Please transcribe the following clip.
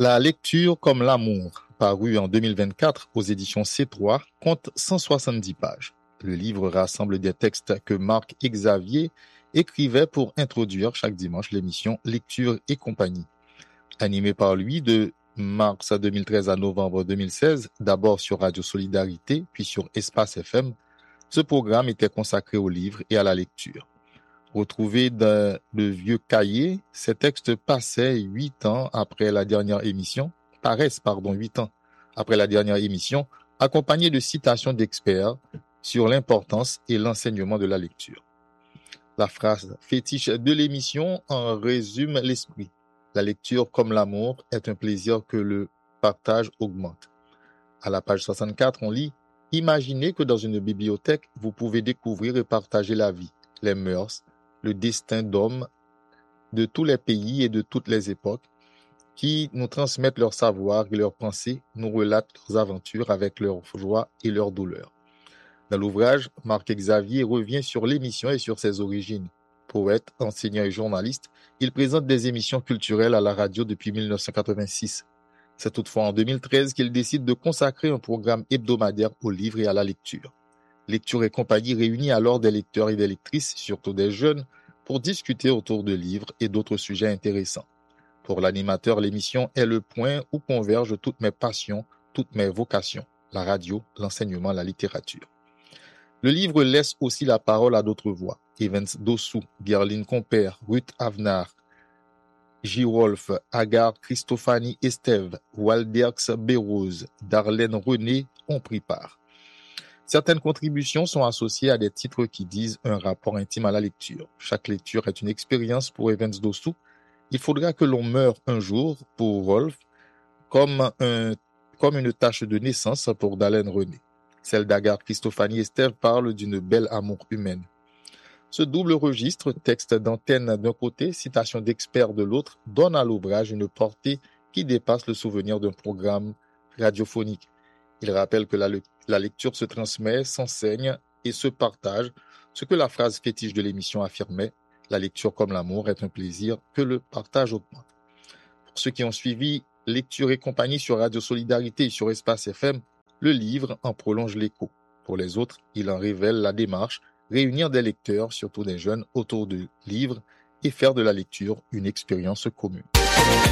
La lecture comme l'amour, paru en 2024 aux éditions C3, compte 170 pages. Le livre rassemble des textes que Marc Xavier écrivait pour introduire chaque dimanche l'émission Lecture et compagnie. Animé par lui de mars 2013 à novembre 2016, d'abord sur Radio Solidarité, puis sur Espace FM, ce programme était consacré aux livres et à la lecture. Retrouvés dans le vieux cahier, ces textes paraissent 8 ans après la dernière émission, accompagnés de citations d'experts sur l'importance et l'enseignement de la lecture. La phrase fétiche de l'émission en résume l'esprit. La lecture, comme l'amour, est un plaisir que le partage augmente. À la page 64, on lit « Imaginez que dans une bibliothèque, vous pouvez découvrir et partager la vie, les mœurs, le destin d'hommes de tous les pays et de toutes les époques, qui nous transmettent leur savoir et leurs pensées, nous relatent leurs aventures avec leurs joies et leurs douleurs. » Dans l'ouvrage, Marc Xavier revient sur l'émission et sur ses origines. Poète, enseignant et journaliste, il présente des émissions culturelles à la radio depuis 1986. C'est toutefois en 2013 qu'il décide de consacrer un programme hebdomadaire aux livres et à la lecture. Lecture et compagnie réunit alors des lecteurs et des lectrices, surtout des jeunes, pour discuter autour de livres et d'autres sujets intéressants. Pour l'animateur, l'émission est le point où convergent toutes mes passions, toutes mes vocations, la radio, l'enseignement, la littérature. Le livre laisse aussi la parole à d'autres voix. Evans Dossou, Gerline Compère, Ruth Avnar, J. Wolf, Agar Christophanie Estève, Walderx Bérose, Darlène René ont pris part. Certaines contributions sont associées à des titres qui disent un rapport intime à la lecture. Chaque lecture est une expérience pour Evans Dossou. Il faudra que l'on meure un jour pour Wolf, comme une tâche de naissance pour Darlène René. Celle d'Agar Christophanie Estève parle d'une belle amour humaine. Ce double registre, texte d'antenne d'un côté, citation d'experts de l'autre, donne à l'ouvrage une portée qui dépasse le souvenir d'un programme radiophonique. Il rappelle que la lecture se transmet, s'enseigne et se partage, ce que la phrase fétiche de l'émission affirmait, la lecture comme l'amour est un plaisir que le partage augmente. Pour ceux qui ont suivi Lecture et compagnie sur Radio Solidarité et sur Espace FM, le livre en prolonge l'écho. Pour les autres, il en révèle la démarche, réunir des lecteurs, surtout des jeunes, autour de livres et faire de la lecture une expérience commune.